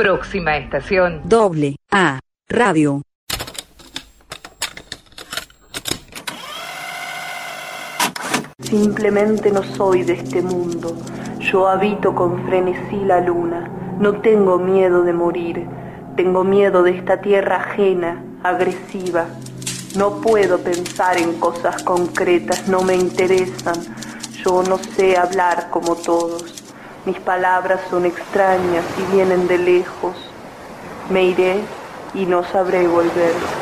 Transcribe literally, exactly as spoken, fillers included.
Próxima estación. Doble A Radio. Simplemente no soy de este mundo. Yo habito con frenesí la luna. No tengo miedo de morir. Tengo miedo de esta tierra ajena, agresiva. No puedo pensar en cosas concretas, no me interesan. Yo no sé hablar como todos. Mis palabras son extrañas y vienen de lejos. Me iré y no sabré volver.